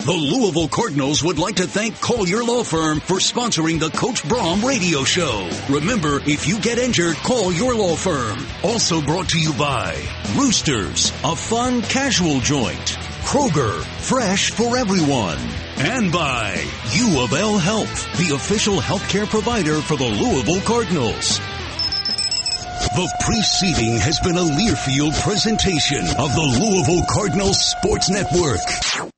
The Louisville Cardinals would like to thank Collier Law Firm for sponsoring the Coach Brahm radio show. Remember, if you get injured, call your law firm. Also brought to you by Roosters, a fun casual joint. Kroger, fresh for everyone. And by U of L Health, the official healthcare provider for the Louisville Cardinals. The preceding has been a Learfield presentation of the Louisville Cardinals Sports Network.